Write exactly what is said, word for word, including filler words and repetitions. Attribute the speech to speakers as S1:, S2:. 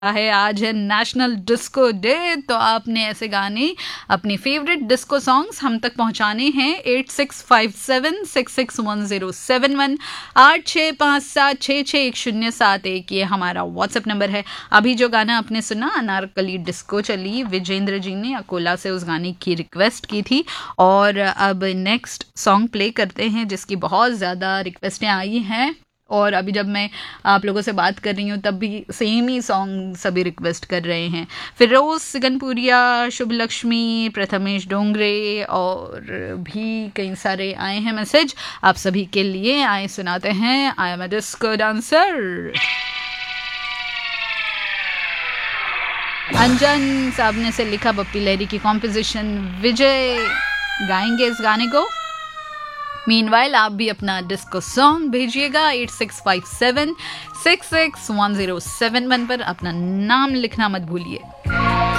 S1: है आज है नेशनल डिस्को डे। तो आपने ऐसे गाने अपनी फेवरेट डिस्को सॉन्ग्स हम तक पहुंचाने हैं eight six five seven six six one zero seven one आठ छः पाँच सात छः छः एक शून्य सात एक ये हमारा व्हाट्सएप नंबर है। अभी जो गाना आपने सुना अनारकली डिस्को चली, विजेंद्र जी ने अकोला से उस गाने की रिक्वेस्ट की थी और अब नेक्स्ट सॉन्ग प्ले करते हैं जिसकी बहुत ज़्यादा रिक्वेस्टें आई हैं और अभी जब मैं आप लोगों से बात कर रही हूँ तब भी सेम ही सॉन्ग सभी रिक्वेस्ट कर रहे हैं। फिरोज सिगनपुरिया, शुभ लक्ष्मी, प्रथमेश डोंगरे और भी कई सारे आए हैं मैसेज। आप सभी के लिए आए सुनाते हैं I am a disco dancer. अंजन साहब ने से लिखा, बप्पी लहरी की कॉम्पोजिशन, विजय गाएंगे इस गाने को। मीनवाइल आप भी अपना डिस्को सॉन्ग भेजिएगा eight six five seven six six one zero seven one पर। अपना नाम लिखना मत भूलिए।